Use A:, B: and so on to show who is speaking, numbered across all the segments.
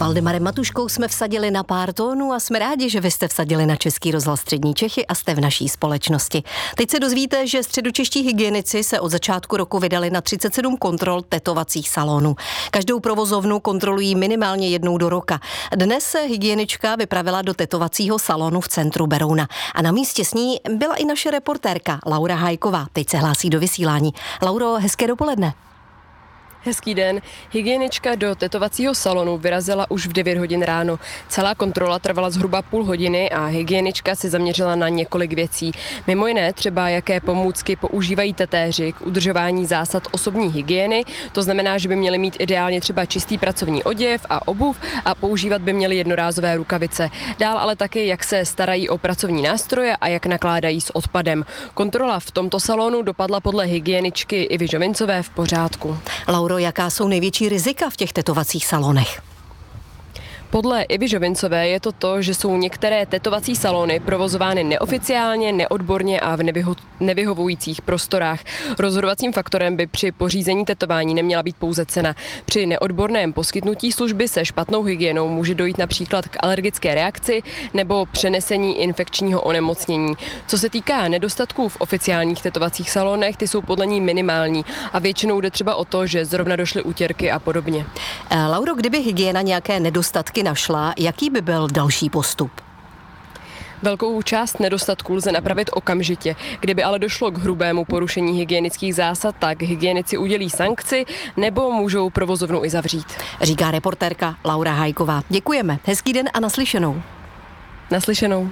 A: Valdemarem Matuškou jsme vsadili na pár tónů a jsme rádi, že vy jste vsadili na Český rozhlas Střední Čechy a jste v naší společnosti. Teď se dozvíte, že středočeští hygienici se od začátku roku vydali na 37 kontrol tetovacích salonů. Každou provozovnu kontrolují minimálně jednou do roka. Dnes se hygienička vypravila do tetovacího salonu v centru Berouna. A na místě s ní byla i naše reportérka Laura Hajková. Teď se hlásí do vysílání. Lauro, hezké dopoledne.
B: Hezký den. Hygienička do tetovacího salonu vyrazila už v 9 hodin ráno. Celá kontrola trvala zhruba půl hodiny a hygienička se zaměřila na několik věcí. Mimo jiné třeba, jaké pomůcky používají tetéři k udržování zásad osobní hygieny. To znamená, že by měli mít ideálně třeba čistý pracovní oděv a obuv a používat by měli jednorázové rukavice. Dál ale taky, jak se starají o pracovní nástroje a jak nakládají s odpadem. Kontrola v tomto salonu dopadla podle hygieničky Ivy Žovincové v pořádku.
A: Lauro, jaká jsou největší rizika v těch tetovacích salonech?
B: Podle Ivy Žovincové je to, že jsou některé tetovací salony provozovány neoficiálně, neodborně a v nevyhovujících prostorách. Rozhodovacím faktorem by při pořízení tetování neměla být pouze cena. Při neodborném poskytnutí služby se špatnou hygienou může dojít například k alergické reakci nebo přenesení infekčního onemocnění. Co se týká nedostatků v oficiálních tetovacích salonech, ty jsou podle ní minimální a většinou jde třeba o to, že zrovna došly útěrky a podobně.
A: Lauro, kdyby hygiena nějaké nedostatky našla, jaký by byl další postup?
B: Velkou část nedostatků lze napravit okamžitě. Kdyby ale došlo k hrubému porušení hygienických zásad, tak hygienici udělí sankci nebo můžou provozovnu i zavřít.
A: Říká reportérka Laura Hajková. Děkujeme. Hezký den a naslyšenou.
B: Naslyšenou.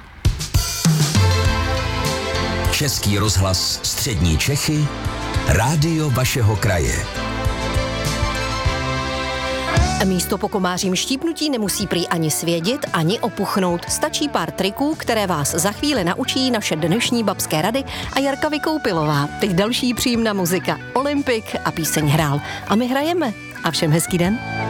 C: Český rozhlas Střední Čechy, rádio vašeho kraje.
A: Místo po komářím štípnutí nemusí prý ani svědět, ani opuchnout. Stačí pár triků, které vás za chvíli naučí naše dnešní babské rady a Jarka Vykoupilová. Teď další příjemná muzika. Olympik a píseň hrál. A my hrajeme. A všem hezký den.